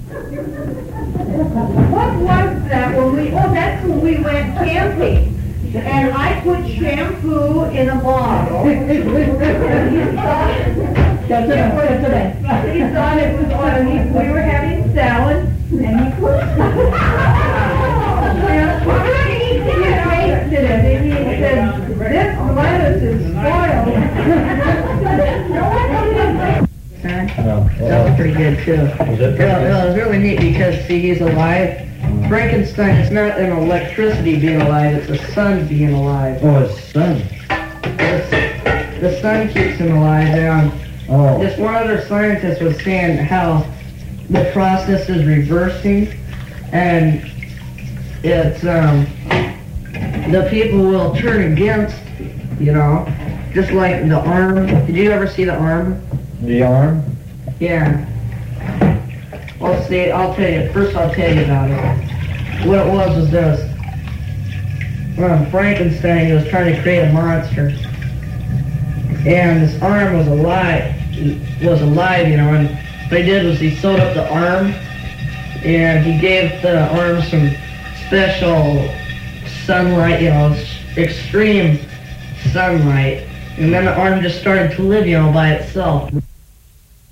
What was that when we, oh, that's when we went camping. And I put shampoo in a bottle. He thought it was oil. We were having salad, and he put shampoo. He tasted it, and he said, "This lettuce is spoiled." That was pretty good too. It was really neat because, see, he's alive. Frankenstein is not an electricity being alive, it's a sun being alive. Oh, his son. The sun keeps him alive. Oh. Just one other scientist was saying how the process is reversing, and it's, the people will turn against, you know, just like the arm. Did you ever see the arm? The arm? Yeah. Well, see, I'll tell you. First, I'll tell you about it. What it was this. Frankenstein, he was trying to create a monster. And this arm was alive, you know, and what he did was he sewed up the arm, and he gave the arm some special sunlight, you know, extreme sunlight, and then the arm just started to live, you know, by itself.